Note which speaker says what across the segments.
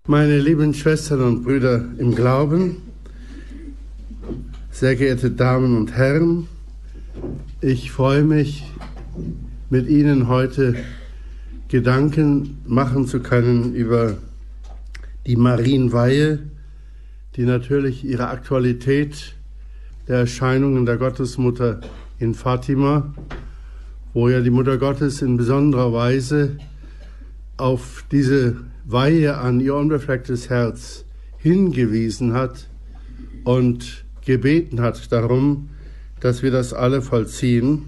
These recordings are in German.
Speaker 1: Meine lieben Schwestern und Brüder im Glauben, sehr geehrte Damen und Herren, ich freue mich, mit Ihnen heute Gedanken machen zu können über die Marienweihe, die natürlich ihre Aktualität der Erscheinungen der Gottesmutter in Fatima, wo ja die Mutter Gottes in besonderer Weise auf diese Weihe an ihr unbeflecktes Herz hingewiesen hat und gebeten hat darum, dass wir das alle vollziehen.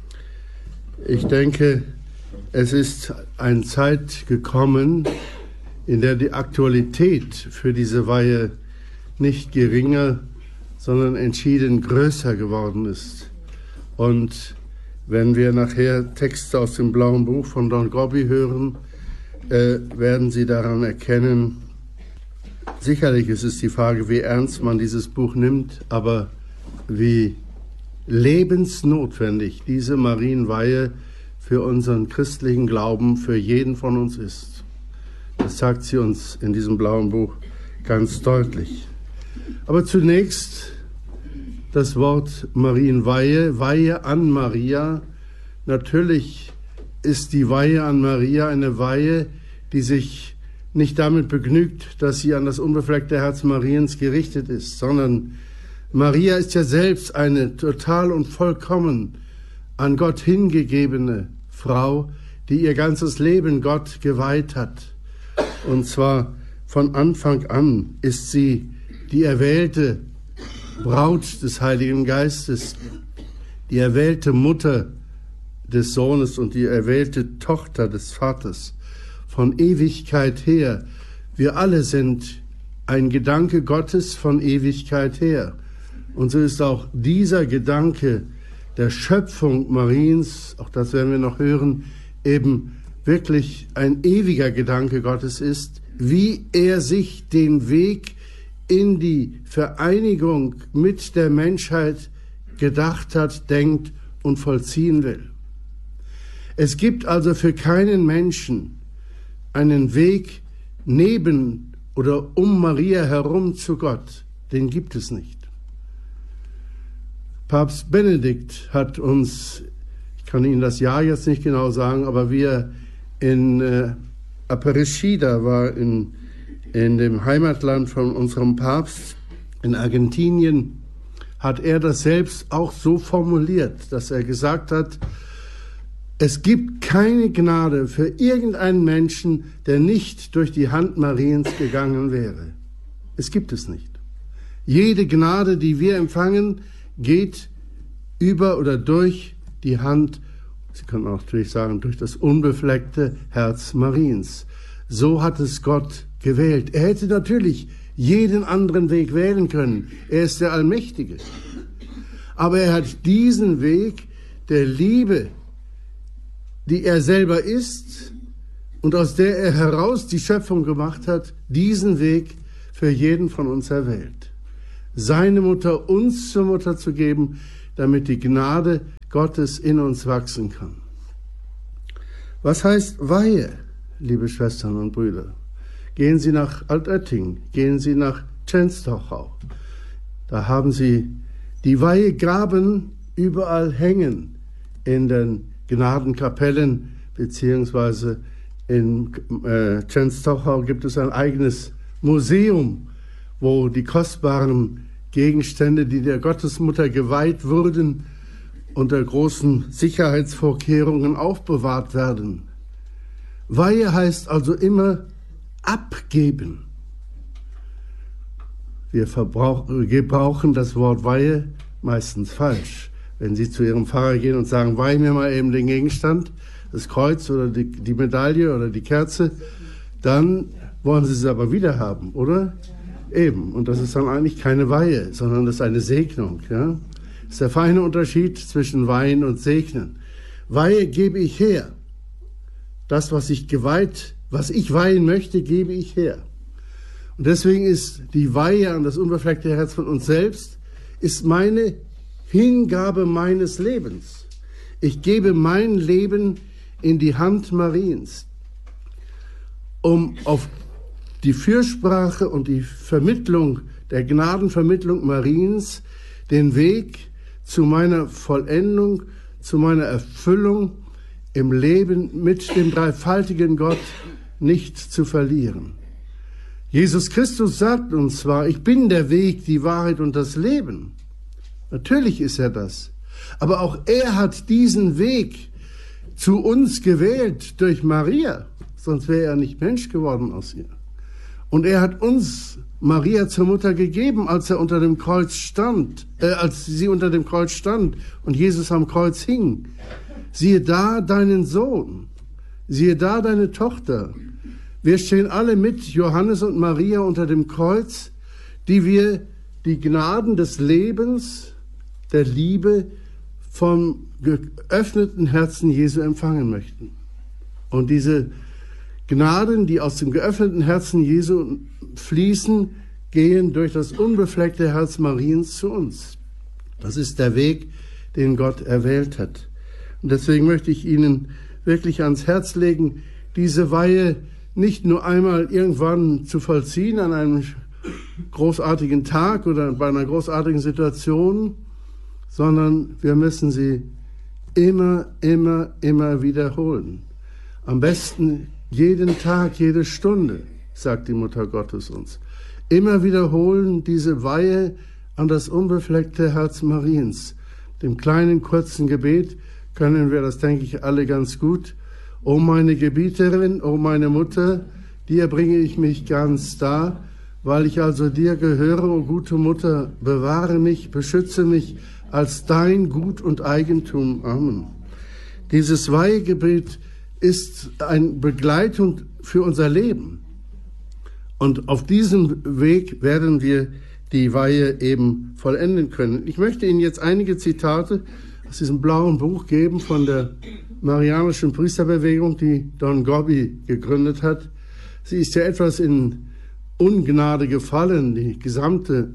Speaker 1: Ich denke, es ist eine Zeit gekommen, in der die Aktualität für diese Weihe nicht geringer, sondern entschieden größer geworden ist. Und wenn wir nachher Texte aus dem Blauen Buch von Don Gobi hören, werden Sie daran erkennen, sicherlich ist es die Frage, wie ernst man dieses Buch nimmt, aber wie lebensnotwendig diese Marienweihe für unseren christlichen Glauben, für jeden von uns ist. Das sagt sie uns in diesem Blauen Buch ganz deutlich. Aber zunächst das Wort Marienweihe, Weihe an Maria. Natürlich ist die Weihe an Maria eine Weihe, die sich nicht damit begnügt, dass sie an das unbefleckte Herz Mariens gerichtet ist, sondern Maria ist ja selbst eine total und vollkommen an Gott hingegebene Frau, die ihr ganzes Leben Gott geweiht hat. Und zwar von Anfang an ist sie die erwählte Braut des Heiligen Geistes, die erwählte Mutter des Sohnes und die erwählte Tochter des Vaters. Von Ewigkeit her. Wir alle sind ein Gedanke Gottes von Ewigkeit her. Und so ist auch dieser Gedanke der Schöpfung Mariens, auch das werden wir noch hören, eben wirklich ein ewiger Gedanke Gottes ist, wie er sich den Weg in die Vereinigung mit der Menschheit gedacht hat, denkt und vollziehen will. Es gibt also für keinen Menschen einen Weg neben oder um Maria herum zu Gott. Den gibt es nicht. Papst Benedikt hat uns, ich kann Ihnen das Jahr jetzt nicht genau sagen, aber wie er in Aparecida war, in dem Heimatland von unserem Papst in Argentinien, hat er das selbst auch so formuliert, dass er gesagt hat, es gibt keine Gnade für irgendeinen Menschen, der nicht durch die Hand Mariens gegangen wäre. Es gibt es nicht. Jede Gnade, die wir empfangen, geht über oder durch die Hand, Sie können auch natürlich sagen, durch das unbefleckte Herz Mariens. So hat es Gott gewählt. Er hätte natürlich jeden anderen Weg wählen können. Er ist der Allmächtige. Aber er hat diesen Weg der Liebe, die er selber ist und aus der er heraus die Schöpfung gemacht hat, diesen Weg für jeden von uns erwählt. Seine Mutter uns zur Mutter zu geben, damit die Gnade Gottes in uns wachsen kann. Was heißt Weihe, liebe Schwestern und Brüder? Gehen Sie nach Altötting, gehen Sie nach Częstochow. Da haben Sie die Weihegaben überall hängen in den Gnadenkapellen, beziehungsweise in Częstochow gibt es ein eigenes Museum, wo die kostbaren Gegenstände, die der Gottesmutter geweiht wurden, unter großen Sicherheitsvorkehrungen aufbewahrt werden. Weihe heißt also immer abgeben. Wir gebrauchen das Wort Weihe meistens falsch. Wenn Sie zu Ihrem Pfarrer gehen und sagen, weih mir mal eben den Gegenstand, das Kreuz oder die Medaille oder die Kerze, dann wollen Sie es aber wieder haben, oder? Eben. Und das ist dann eigentlich keine Weihe, sondern das ist eine Segnung. Ja? Das ist der feine Unterschied zwischen Weihen und Segnen. Weihe gebe ich her. Das, was ich weihen möchte, gebe ich her. Und deswegen ist die Weihe an das unbefleckte Herz von uns selbst, ist meine Hingabe meines Lebens. Ich gebe mein Leben in die Hand Mariens, um auf die Fürsprache und die Vermittlung, der Gnadenvermittlung Mariens, den Weg zu meiner Vollendung, zu meiner Erfüllung im Leben mit dem dreifaltigen Gott nicht zu verlieren. Jesus Christus sagt uns zwar, ich bin der Weg, die Wahrheit und das Leben. Natürlich ist er das. Aber auch er hat diesen Weg zu uns gewählt durch Maria, sonst wäre er nicht Mensch geworden aus ihr. Und er hat uns Maria zur Mutter gegeben, als er unter dem Kreuz stand, als sie unter dem Kreuz stand und Jesus am Kreuz hing. Siehe da deinen Sohn, siehe da deine Tochter. Wir stehen alle mit Johannes und Maria unter dem Kreuz, die wir die Gnaden des Lebens, der Liebe vom geöffneten Herzen Jesu empfangen möchten. Und diese Gnaden, die aus dem geöffneten Herzen Jesu fließen, gehen durch das unbefleckte Herz Mariens zu uns. Das ist der Weg, den Gott erwählt hat. Und deswegen möchte ich Ihnen wirklich ans Herz legen, diese Weihe nicht nur einmal irgendwann zu vollziehen an einem großartigen Tag oder bei einer großartigen Situation, sondern wir müssen sie immer wiederholen. Am besten jeden Tag, jede Stunde, sagt die Mutter Gottes uns. Immer wiederholen diese Weihe an das unbefleckte Herz Mariens. Dem kleinen, kurzen Gebet können wir das, denke ich, alle ganz gut. O meine Gebieterin, o meine Mutter, dir bringe ich mich ganz dar, weil ich also dir gehöre, o gute Mutter, bewahre mich, beschütze mich als dein Gut und Eigentum. Amen. Dieses Weihegebet ist eine Begleitung für unser Leben. Und auf diesem Weg werden wir die Weihe eben vollenden können. Ich möchte Ihnen jetzt einige Zitate aus diesem blauen Buch geben von der marianischen Priesterbewegung, die Don Gobi gegründet hat. Sie ist ja etwas in Ungnade gefallen, die gesamte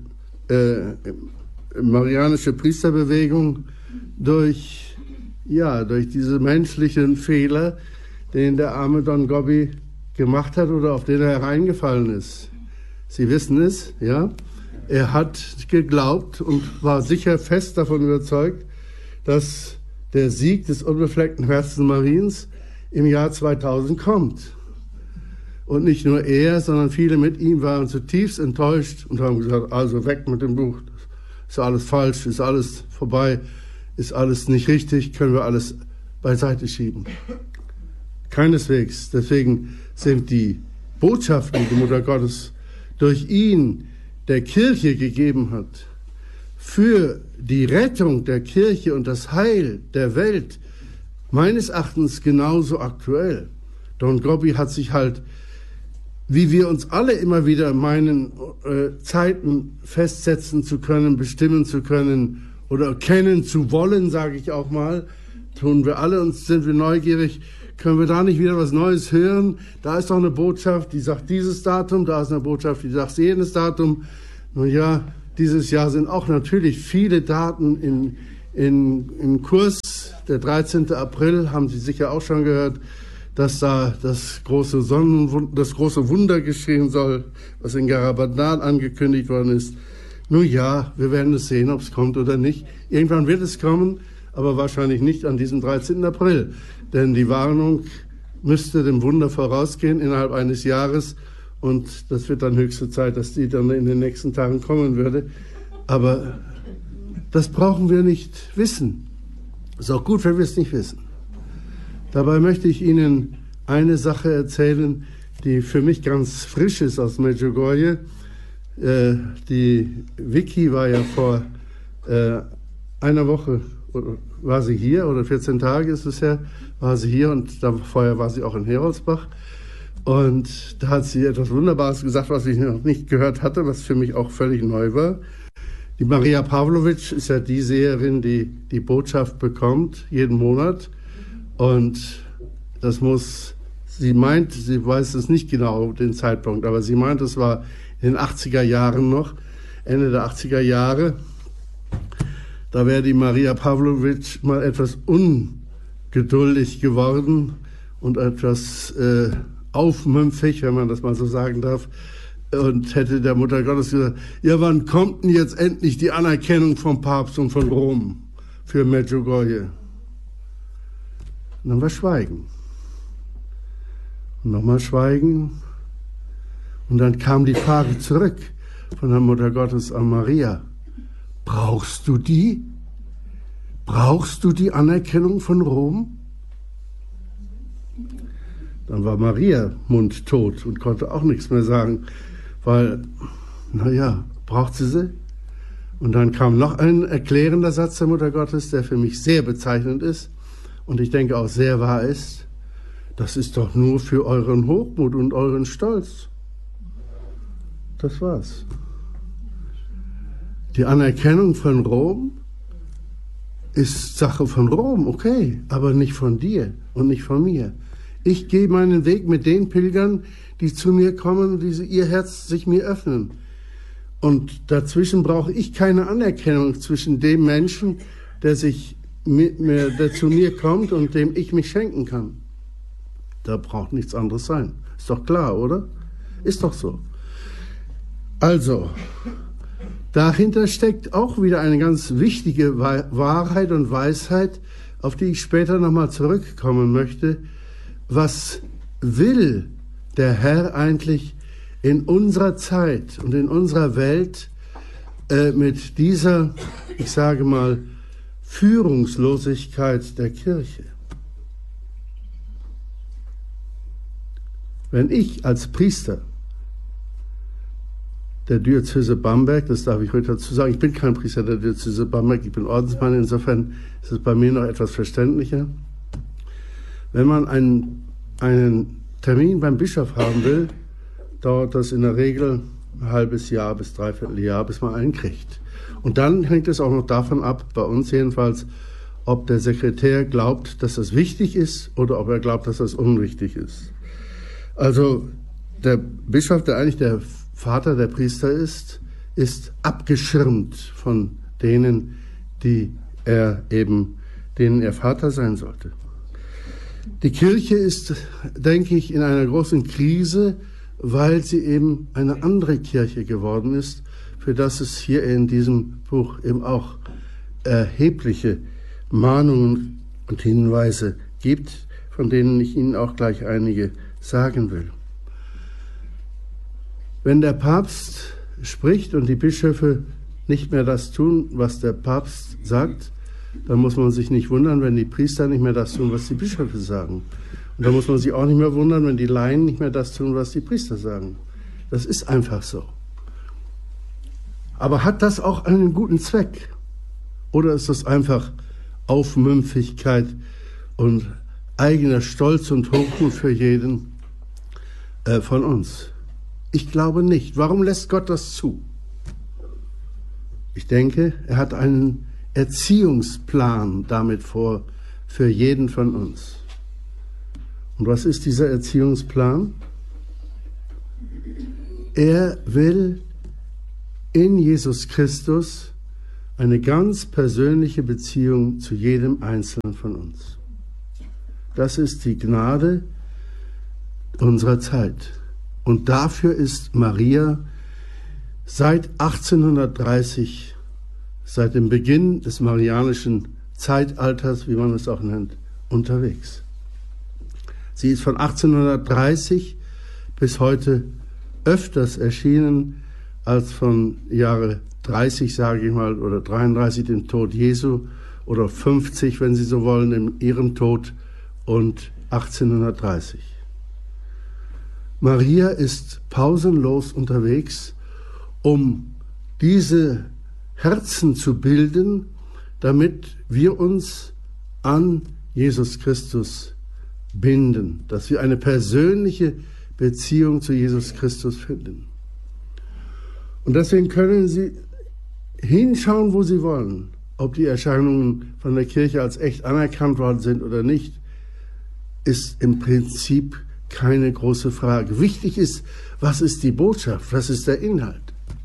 Speaker 1: marianische Priesterbewegung durch diese menschlichen Fehler, den der arme Don Gobi gemacht hat oder auf den er hereingefallen ist. Sie wissen es, ja? Er hat geglaubt und war sicher fest davon überzeugt, dass der Sieg des unbefleckten Herzens Mariens im Jahr 2000 kommt. Und nicht nur er, sondern viele mit ihm waren zutiefst enttäuscht und haben gesagt, also weg mit dem Buch. Ist alles falsch, ist alles vorbei, ist alles nicht richtig, können wir alles beiseite schieben. Keineswegs. Deswegen sind die Botschaften, die die Mutter Gottes durch ihn der Kirche gegeben hat, für die Rettung der Kirche und das Heil der Welt meines Erachtens genauso aktuell. Don Gobi hat sich halt, wie wir uns alle immer wieder meinen, Zeiten festsetzen zu können, bestimmen zu können oder kennen zu wollen, sage ich auch mal, tun wir alle und sind wir neugierig, können wir da nicht wieder was Neues hören? Da ist doch eine Botschaft, die sagt dieses Datum, da ist eine Botschaft, die sagt jenes Datum. Nun ja, dieses Jahr sind auch natürlich viele Daten in Kurs. Der 13. April, haben Sie sicher auch schon gehört, dass da das große Wunder geschehen soll, was in Garabandal angekündigt worden ist. Nun ja, wir werden es sehen, ob es kommt oder nicht. Irgendwann wird es kommen, aber wahrscheinlich nicht an diesem 13. April. Denn die Warnung müsste dem Wunder vorausgehen innerhalb eines Jahres. Und das wird dann höchste Zeit, dass die dann in den nächsten Tagen kommen würde. Aber das brauchen wir nicht wissen. Ist auch gut, wenn wir es nicht wissen. Dabei möchte ich Ihnen eine Sache erzählen, die für mich ganz frisch ist aus Medjugorje. Die Vicky war ja vor einer Woche, war sie hier, oder 14 Tage ist es her, war sie hier und vorher war sie auch in Heroldsbach. Und da hat sie etwas Wunderbares gesagt, was ich noch nicht gehört hatte, was für mich auch völlig neu war. Die Maria Pavlovic ist ja die Seherin, die die Botschaft bekommt, jeden Monat. Und das muss, sie weiß es nicht genau, den Zeitpunkt, aber sie meint, es war in den 80er Jahren noch, Ende der 80er Jahre. Da wäre die Maria Pavlovic mal etwas ungeduldig geworden und etwas aufmümpfig, wenn man das mal so sagen darf, und hätte der Mutter Gottes gesagt, ja, wann kommt denn jetzt endlich die Anerkennung vom Papst und von Rom für Medjugorje? Und dann war Schweigen. Und nochmal Schweigen. Und dann kam die Frage zurück von der Mutter Gottes an Maria. Brauchst du die? Brauchst du die Anerkennung von Rom? Dann war Maria mundtot und konnte auch nichts mehr sagen, weil, naja, braucht sie? Und dann kam noch ein erklärender Satz der Mutter Gottes, der für mich sehr bezeichnend ist und ich denke auch sehr wahr ist. Das ist doch nur für euren Hochmut und euren Stolz. Das war's. Die Anerkennung von Rom ist Sache von Rom, okay, aber nicht von dir und nicht von mir. Ich gehe meinen Weg mit den Pilgern, die zu mir kommen, die ihr Herz sich mir öffnen. Und dazwischen brauche ich keine Anerkennung zwischen dem Menschen, der zu mir kommt und dem ich mich schenken kann. Da braucht nichts anderes sein. Ist doch klar, oder? Ist doch so. Also, dahinter steckt auch wieder eine ganz wichtige Wahrheit und Weisheit, auf die ich später nochmal zurückkommen möchte. Was will der Herr eigentlich in unserer Zeit und in unserer Welt mit dieser, ich sage mal, Führungslosigkeit der Kirche? Wenn ich als Priester der Diözese Bamberg, das darf ich heute dazu sagen, ich bin kein Priester der Diözese Bamberg, ich bin Ordensmann, insofern ist es bei mir noch etwas verständlicher. Wenn man einen Termin beim Bischof haben will, dauert das in der Regel ein halbes Jahr bis dreiviertel Jahr, bis man einen kriegt. Und dann hängt es auch noch davon ab, bei uns jedenfalls, ob der Sekretär glaubt, dass das wichtig ist oder ob er glaubt, dass das unwichtig ist. Also der Bischof, der eigentlich der Vater der Priester ist abgeschirmt von denen, denen er Vater sein sollte. Die Kirche ist, denke ich, in einer großen Krise, weil sie eben eine andere Kirche geworden ist, für das es hier in diesem Buch eben auch erhebliche Mahnungen und Hinweise gibt, von denen ich Ihnen auch gleich einige sagen will. Wenn der Papst spricht und die Bischöfe nicht mehr das tun, was der Papst sagt, dann muss man sich nicht wundern, wenn die Priester nicht mehr das tun, was die Bischöfe sagen. Und da muss man sich auch nicht mehr wundern, wenn die Laien nicht mehr das tun, was die Priester sagen. Das ist einfach so. Aber hat das auch einen guten Zweck? Oder ist das einfach Aufmümpfigkeit und eigener Stolz und Hochmut für jeden von uns? Ich glaube nicht. Warum lässt Gott das zu? Ich denke, er hat einen Erziehungsplan damit vor für jeden von uns. Und was ist dieser Erziehungsplan? Er will in Jesus Christus eine ganz persönliche Beziehung zu jedem Einzelnen von uns. Das ist die Gnade unserer Zeit. Und dafür ist Maria seit 1830, seit dem Beginn des marianischen Zeitalters, wie man es auch nennt, unterwegs. Sie ist von 1830 bis heute öfters erschienen als von Jahre 30, sage ich mal, oder 33, dem Tod Jesu, oder 50, wenn Sie so wollen, in ihrem Tod, und 1830. Maria ist pausenlos unterwegs, um diese Herzen zu bilden, damit wir uns an Jesus Christus binden, dass wir eine persönliche Beziehung zu Jesus Christus finden. Und deswegen können Sie hinschauen, wo Sie wollen, ob die Erscheinungen von der Kirche als echt anerkannt worden sind oder nicht, ist im Prinzip keine große Frage. Wichtig ist, was ist die Botschaft, was ist der Inhalt?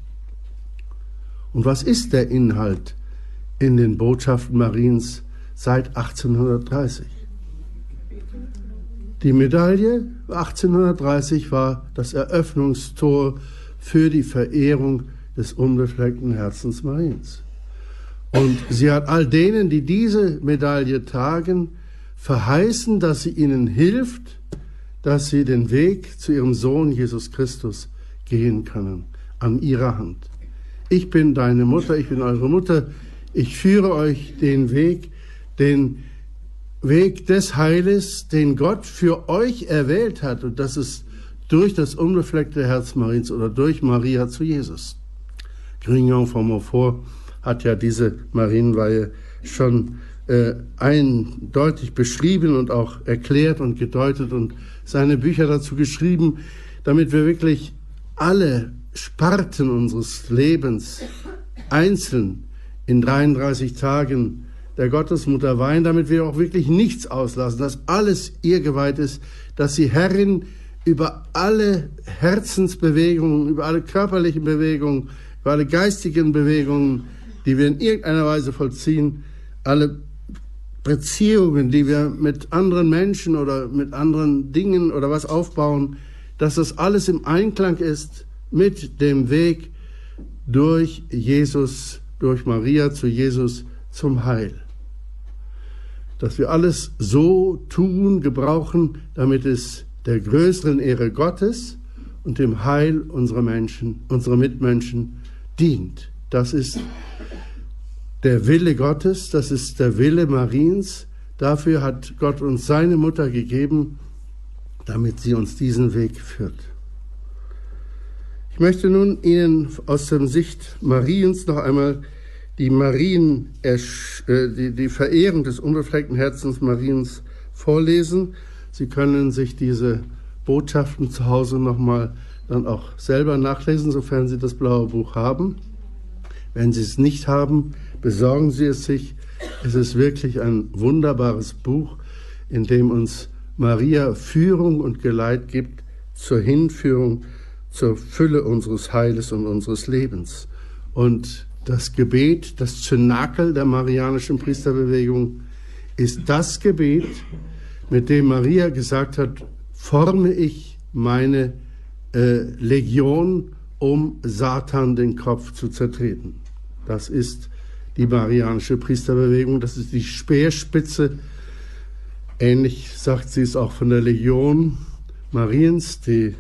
Speaker 1: Und was ist der Inhalt in den Botschaften Mariens seit 1830? Die Medaille 1830 war das Eröffnungstor für die Verehrung des unbefleckten Herzens Mariens. Und sie hat all denen, die diese Medaille tragen, verheißen, dass sie ihnen hilft, dass sie den Weg zu ihrem Sohn Jesus Christus gehen können, an ihrer Hand. Ich bin deine Mutter, ich bin eure Mutter, ich führe euch den Weg des Heiles, den Gott für euch erwählt hat. Und das ist durch das unbefleckte Herz Mariens oder durch Maria zu Jesus. Grignon von Montfort hat ja diese Marienweihe schon eindeutig beschrieben und auch erklärt und gedeutet und seine Bücher dazu geschrieben, damit wir wirklich alle Sparten unseres Lebens einzeln in 33 Tagen der Gottesmutter weihen, damit wir auch wirklich nichts auslassen, dass alles ihr geweiht ist, dass sie Herrin über alle Herzensbewegungen, über alle körperlichen Bewegungen, über alle geistigen Bewegungen, die wir in irgendeiner Weise vollziehen, alle Beziehungen, die wir mit anderen Menschen oder mit anderen Dingen oder was aufbauen, dass das alles im Einklang ist mit dem Weg durch Jesus, durch Maria zu Jesus zum Heil. Dass wir alles so tun, gebrauchen, damit es der größeren Ehre Gottes und dem Heil unserer Menschen, unserer Mitmenschen dient. Das ist der Wille Gottes, das ist der Wille Mariens. Dafür hat Gott uns seine Mutter gegeben, damit sie uns diesen Weg führt. Ich möchte nun Ihnen aus der Sicht Mariens noch einmal die Verehrung des unbefleckten Herzens Mariens vorlesen. Sie können sich diese Botschaften zu Hause nochmal dann auch selber nachlesen, sofern Sie das blaue Buch haben. Wenn Sie es nicht haben, besorgen Sie es sich. Es ist wirklich ein wunderbares Buch, in dem uns Maria Führung und Geleit gibt zur Hinführung, zur Fülle unseres Heiles und unseres Lebens. Und das Gebet, das Zynakel der marianischen Priesterbewegung, ist das Gebet, mit dem Maria gesagt hat, forme ich meine Legion, um Satan den Kopf zu zertreten. Das ist die marianische Priesterbewegung, das ist die Speerspitze. Ähnlich sagt sie es auch von der Legion Mariens, die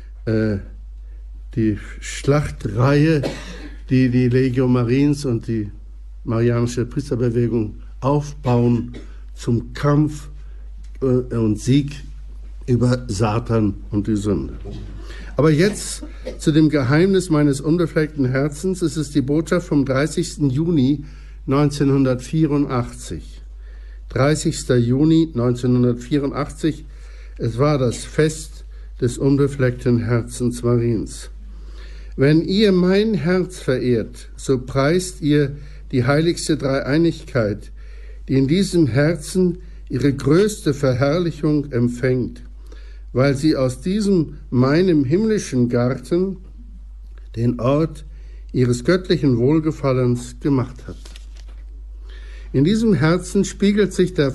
Speaker 1: Schlachtreihe, die die Legion Mariens und die marianische Priesterbewegung aufbauen zum Kampf und Sieg über Satan und die Sünde. Aber jetzt zu dem Geheimnis meines unbefleckten Herzens. Es ist die Botschaft vom 30. Juni 1984. 30. Juni 1984. Es war das Fest des unbefleckten Herzens Mariens. Wenn ihr mein Herz verehrt, so preist ihr die heiligste Dreieinigkeit, die in diesem Herzen ihre größte Verherrlichung empfängt, weil sie aus diesem meinem himmlischen Garten den Ort ihres göttlichen Wohlgefallens gemacht hat. In diesem Herzen spiegelt sich der